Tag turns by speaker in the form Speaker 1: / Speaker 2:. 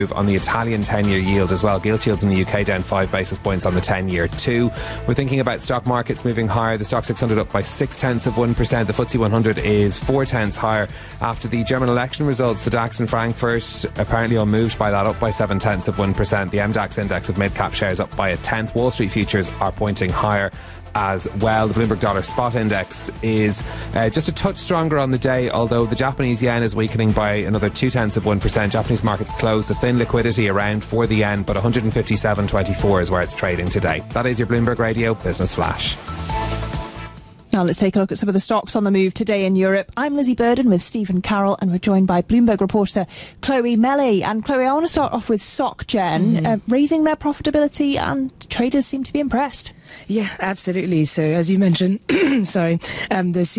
Speaker 1: on the Italian 10-year yield as well. Gilt yields in the UK down 5 basis points on the 10-year too. We're thinking about stock markets moving higher. The Stock 600 up by 0.6%. The FTSE 100 is 0.4 higher after the German election results. The DAX in Frankfurt apparently unmoved by that, up by 0.7%. The MDAX index of mid-cap shares up by 0.1. Wall Street futures are pointing higher as well. The Bloomberg Dollar Spot Index is just a touch stronger on the day, although the Japanese yen is weakening by another 0.2%. Japanese markets close a thin liquidity around for the yen, but 157.24 is where it's trading today. That is your Bloomberg Radio Business Flash.
Speaker 2: Now let's take a look at some of the stocks on the move today in Europe. I'm Lizzie Burden with Stephen Carroll, and we're joined by Bloomberg reporter Chloe Melly. And Chloe, I want to start off with SocGen, raising their profitability, and traders seem to be impressed.
Speaker 3: Yeah, absolutely. So as you mentioned, the